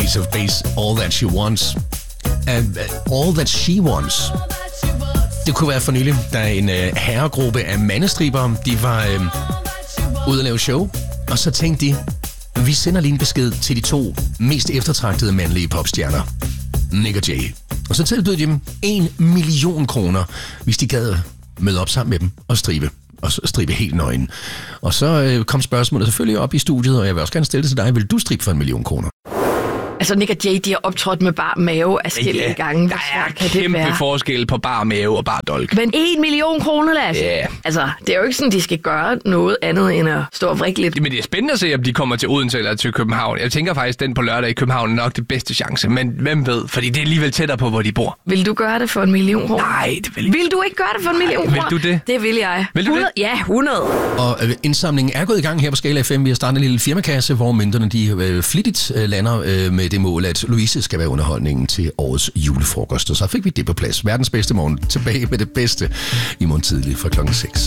Ace of Base, All That She Wants. All That She Wants. Det kunne være for nylig, da en herregruppe af mandestribere, de var ude at lave show, og så tænkte de, vi sender lige en besked til de 2 mest eftertragtede mandlige popstjerner, Nick og Jay. Og så tilbød de dem 1 million kroner, hvis de gad møde op sammen med dem og stribe helt nøgen. Og så kom spørgsmålet selvfølgelig op i studiet, og jeg vil også gerne stille det til dig. Vil du stribe for 1 million kroner? Altså, Nick og Jay, de har optrådt med bar mave afskillige gange. Der er kæmpe forskel på bar mave og bar dolk. Men 1 million kroner, Lasse. Ja. Altså, det er jo ikke sådan, de skal gøre noget andet end at stå og vrikke lidt. Men det er spændende at se, om de kommer til Odense eller til København. Jeg tænker faktisk, den på lørdag i København er nok det bedste chance. Men hvem ved? Fordi det er alligevel tættere på, hvor de bor. Vil du gøre det for 1 million kroner? Nej, det vil jeg ikke. Vil du ikke gøre det for 1 million kroner? Vil du det? Det vil jeg. Vil du 100? det? Ja, 100. Og indsamlingen er gået i gang her på Skala FM. Vi har startet en lille firmakasse, hvor mønterne de flittigt lander med det mål, at Louise skal være underholdningen til årets julefrokost. Og så fik vi det på plads. Verdens bedste morgen. Tilbage med det bedste i morgen tidlig fra klokken 6.